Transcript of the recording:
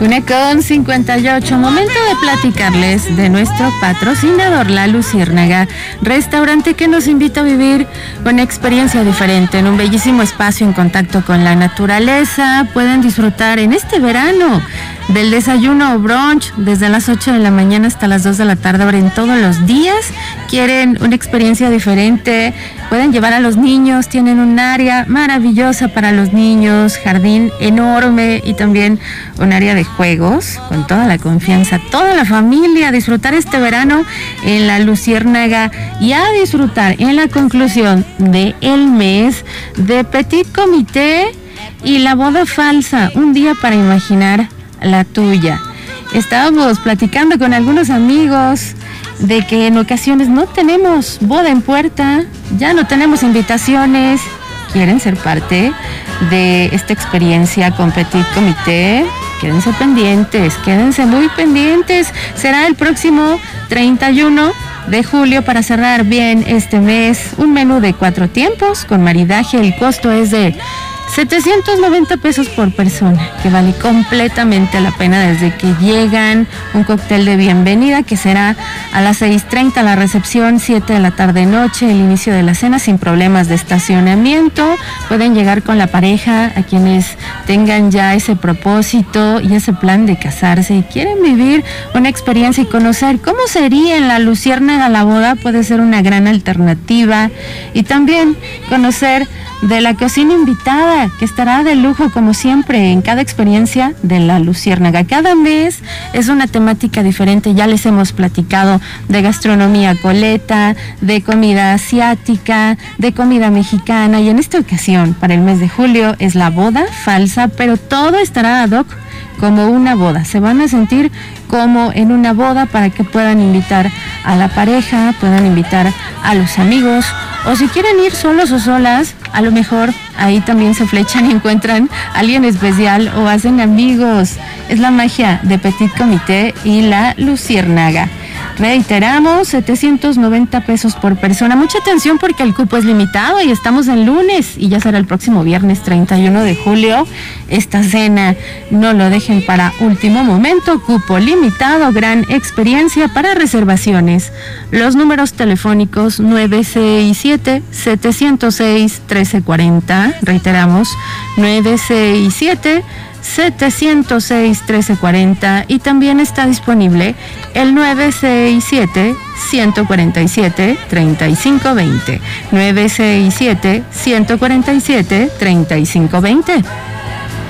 1:58, momento de platicarles de nuestro patrocinador, La Luciérnaga, restaurante que nos invita a vivir una experiencia diferente en un bellísimo espacio en contacto con la naturaleza. Pueden disfrutar en este verano del desayuno o brunch desde las 8 de la mañana hasta las 2 de la tarde, abren todos los días. Quieren una experiencia diferente, pueden llevar a los niños, tienen un área maravillosa para los niños, jardín enorme y también un área de juegos con toda la confianza, toda la familia a disfrutar este verano en La Luciérnaga y a disfrutar en la conclusión del mes de Petit Comité y la boda falsa, un día para imaginar la tuya. Estábamos platicando con algunos amigos de que en ocasiones no tenemos boda en puerta, ya no tenemos invitaciones. ¿Quieren ser parte de esta experiencia con Petit Comité? Quédense muy pendientes. Será el próximo 31 de julio para cerrar bien este mes. Un menú de 4 tiempos con maridaje. El costo es de 790 pesos por persona, que vale completamente la pena desde que llegan. Un cóctel de bienvenida que será a las 6:30 la recepción, 7 de la tarde-noche, el inicio de la cena sin problemas de estacionamiento. Pueden llegar con la pareja, a quienes tengan ya ese propósito y ese plan de casarse y quieren vivir una experiencia y conocer cómo sería en La Luciérnaga la boda. Puede ser una gran alternativa y también conocer de la cocina invitada, que estará de lujo como siempre en cada experiencia de La Luciérnaga. Cada mes es una temática diferente, ya les hemos platicado de gastronomía coleta, de comida asiática, de comida mexicana, y en esta ocasión, para el mes de julio, es la boda falsa, pero todo estará ad hoc como una boda. Se van a sentir como en una boda para que puedan invitar a la pareja, puedan invitar a los amigos, o si quieren ir solos o solas, a lo mejor ahí también se flechan y encuentran a alguien especial o hacen amigos. Es la magia de Petit Comité y La Luciérnaga. Reiteramos, 790 pesos por persona. Mucha atención porque el cupo es limitado y estamos en lunes y ya será el próximo viernes 31 de julio. Esta cena no lo dejen para último momento. Cupo limitado, gran experiencia. Para reservaciones, los números telefónicos 967-706-1340. Reiteramos, 967-706-1340, y también está disponible el 967-147-3520. 967-147-3520.